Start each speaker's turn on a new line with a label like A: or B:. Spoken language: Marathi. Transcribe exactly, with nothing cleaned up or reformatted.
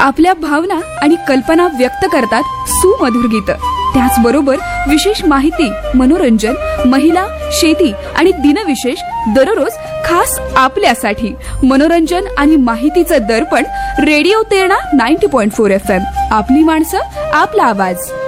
A: आपल्या भावना आणि कल्पना व्यक्त करतात सुमधुर गीतं. त्याचबरोबर विशेष माहिती, मनोरंजन, महिला, शेती आणि दिनविशेष दररोज खास आपल्यासाठी. मनोरंजन आणि माहितीचं दर्पण रेडिओ तेरणा नव्वद पॉइंट चार एफ एम. आपली माणसं, आपला आवाज.